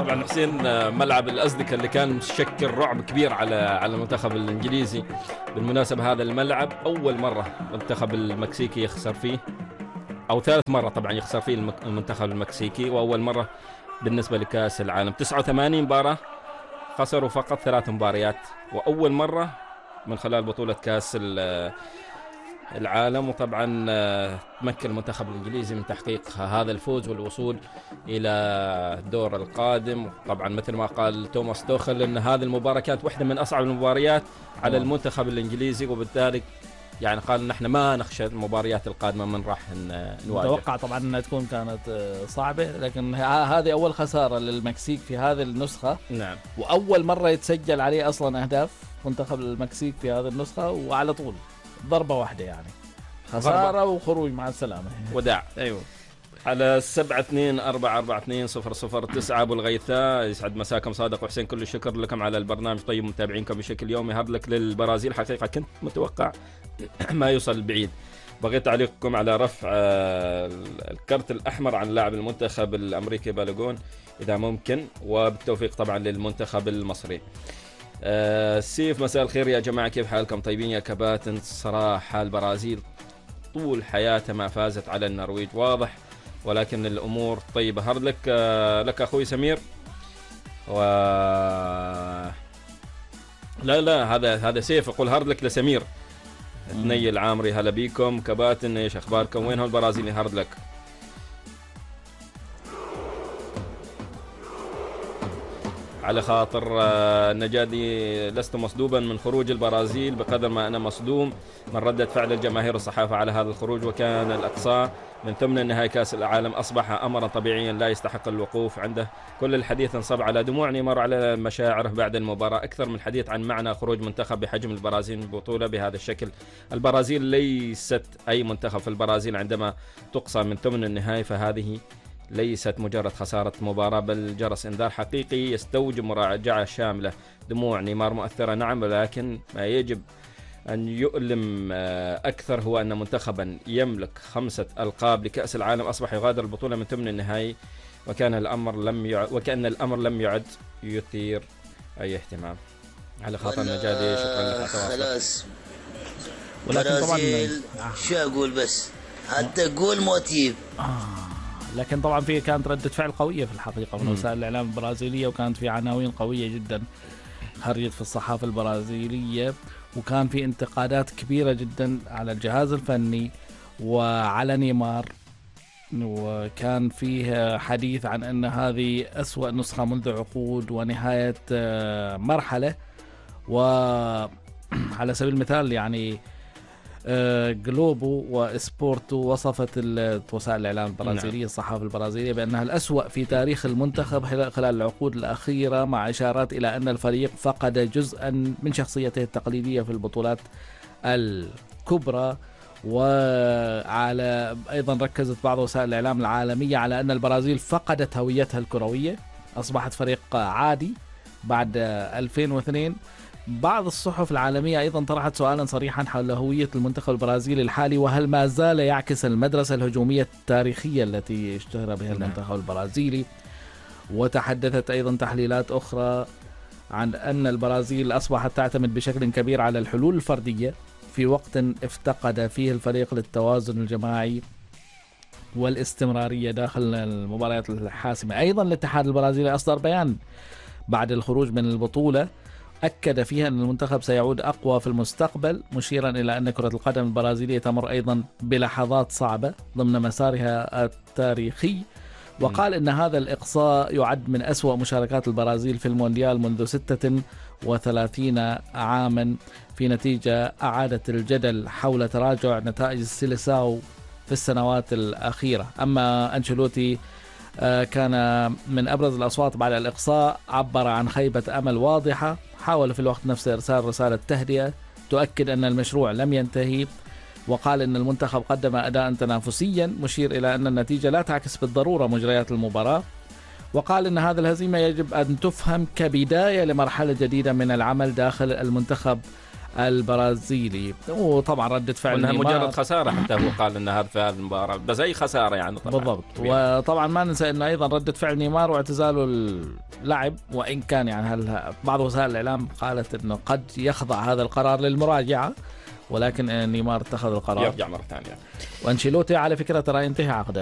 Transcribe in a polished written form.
طبعا حسين، ملعب الأزدكا اللي كان شكل رعب كبير على المنتخب الإنجليزي. بالمناسبة هذا الملعب أول مرة المنتخب المكسيكي يخسر فيه، أو ثالث مرة طبعا يخسر فيه المنتخب المكسيكي، وأول مرة بالنسبة لكأس العالم. 89 مباراة خسروا فقط 3 مباريات، وأول مرة من خلال بطولة كأس العالم. وطبعا تمكن المنتخب الإنجليزي من تحقيق هذا الفوز والوصول إلى الدور القادم. طبعا مثل ما قال توماس توخل أن هذه المباراة كانت واحدة من أصعب المباريات على المنتخب الإنجليزي، وبالتالي يعني قال نحن ما نخشى المباريات القادمة من راح نواجه. متوقع طبعا أنها تكون كانت صعبة، لكن هذه أول خسارة للمكسيك في هذه النسخة. نعم. وأول مرة يتسجل عليه أصلا أهداف منتخب المكسيك في هذه النسخة، وعلى طول ضربة واحدة يعني خسارة وخروج مع السلامة، وداع. أيوه. على 72442009 أبو الغيثاء، يسعد مساكم صادق وحسين، كل الشكر لكم على البرنامج طيب، متابعينكم بشكل يومي. هارد لك للبرازيل، حقيقة كنت متوقع ما يوصل بعيد. بغيت تعليقكم على رفع الكرت الأحمر عن لاعب المنتخب الأمريكي بالغون إذا ممكن، وبالتوفيق طبعا للمنتخب المصري. سيف، مساء الخير يا جماعة، كيف حالكم؟ طيبين يا كباتن. صراحة البرازيل طول حياتها ما فازت على النرويج، واضح، ولكن الأمور طيبة. هارد لك أخوي سمير. لا هذا سيف، أقول هارد لك لسمير. ثني العامري، هلا بيكم كباتن، ايش اخباركم؟ وين هو البرازيلي؟ هارد لك. على خاطر نجادي، لست مصدوبا من خروج البرازيل بقدر ما أنا مصدوم من ردة فعل الجماهير والصحافة على هذا الخروج، وكان الأقصى من ثمن النهائي كأس العالم أصبح أمرا طبيعيا لا يستحق الوقوف عنده. كل الحديث انصب على دموع نيمار على مشاعره بعد المباراة، أكثر من الحديث عن معنى خروج منتخب بحجم البرازيل من البطولة بهذا الشكل. البرازيل ليست أي منتخب، في البرازيل عندما تقصى من ثمن النهائي فهذه ليست مجرد خسارة مباراة، بل جرس إنذار حقيقي يستوجب مراجعة شاملة. دموع نيمار مؤثرة نعم، ولكن ما يجب أن يؤلم أكثر هو أن منتخبا يملك 5 ألقاب لكأس العالم أصبح يغادر البطولة من ثمن النهائي، وكأن الأمر لم يعد يثير أي اهتمام. على خاطر نجادي، شكرا لك. خلاص، ولكن طبعا شو أقول، بس حتى قول موتيف. لكن طبعا في كانت ردة فعل قوية في الحقيقة من وسائل الإعلام البرازيلية، وكانت في عناوين قوية جدا خرجت في الصحافة البرازيلية، وكان في انتقادات كبيرة جدا على الجهاز الفني وعلى نيمار، وكان فيه حديث عن أن هذه أسوأ نسخة منذ عقود ونهاية مرحلة. وعلى سبيل المثال يعني جلوبو وإسبورتو وصفت وسائل الإعلام البرازيلية الصحافة البرازيلية بأنها الأسوأ في تاريخ المنتخب خلال العقود الأخيرة، مع إشارات إلى أن الفريق فقد جزءا من شخصيته التقليدية في البطولات الكبرى. وعلى أيضا ركزت بعض وسائل الإعلام العالمية على أن البرازيل فقدت هويتها الكروية، أصبحت فريق عادي بعد 2002. بعض الصحف العالمية أيضا طرحت سؤالا صريحا حول هوية المنتخب البرازيلي الحالي، وهل ما زال يعكس المدرسة الهجومية التاريخية التي اشتهر بها المنتخب البرازيلي. وتحدثت أيضا تحليلات أخرى عن أن البرازيل أصبحت تعتمد بشكل كبير على الحلول الفردية في وقت افتقد فيه الفريق للتوازن الجماعي والاستمرارية داخل المباريات الحاسمة. أيضا الاتحاد البرازيلي أصدر بيان بعد الخروج من البطولة أكد فيها أن المنتخب سيعود أقوى في المستقبل، مشيرا إلى أن كرة القدم البرازيلية تمر أيضا بلحظات صعبة ضمن مسارها التاريخي. وقال أن هذا الإقصاء يعد من أسوأ مشاركات البرازيل في المونديال منذ 36 عاما، في نتيجة أعادت الجدل حول تراجع نتائج السيليساو في السنوات الأخيرة. أما أنشيلوتي كان من أبرز الأصوات بعد الإقصاء، عبر عن خيبة أمل واضحة، حاول في الوقت نفسه إرسال رسالة تهدئة تؤكد أن المشروع لم ينتهي، وقال أن المنتخب قدم أداء تنافسيا، مشير إلى أن النتيجة لا تعكس بالضرورة مجريات المباراة. وقال أن هذه الهزيمة يجب أن تفهم كبداية لمرحلة جديدة من العمل داخل المنتخب البرازيلي. وطبعا ردة فعل وانها نيمار مجرد خساره، حتى هو قال ان هذا في هذه المباراه بس اي خساره يعني طبعا. بالضبط. وطبعا ما ننسى انه ايضا ردة فعل نيمار واعتزاله اللعب، وان كان يعني بعض وسائل الاعلام قالت انه قد يخضع هذا القرار للمراجعه، ولكن نيمار اتخذ القرار يرجع مره ثانيه. وانشيلوتي على فكره ترى ينتهي عقده